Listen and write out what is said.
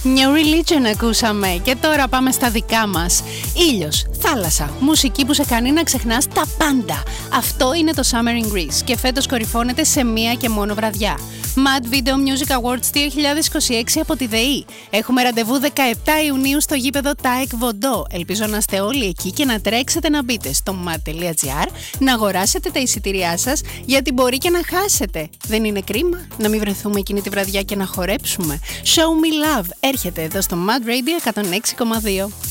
New Religion ακούσαμε και τώρα πάμε στα δικά μας. Ήλιος, θάλασσα, μουσική που σε κάνει να ξεχνάς τα πάντα. Αυτό είναι το Summer in Greece και φέτος κορυφώνεται σε μία και μόνο βραδιά. Mad Video Music Awards 2026 από τη ΔΕΗ. Έχουμε ραντεβού 17 Ιουνίου στο γήπεδο TAEK Vodou. Ελπίζω να είστε όλοι εκεί και να τρέξετε να μπείτε στο mad.gr να αγοράσετε τα εισιτήριά σας, γιατί μπορεί και να χάσετε. Δεν είναι κρίμα να μην βρεθούμε εκείνη τη βραδιά και να χορέψουμε? Show Me Love έρχεται εδώ στο Mad Radio 106,2.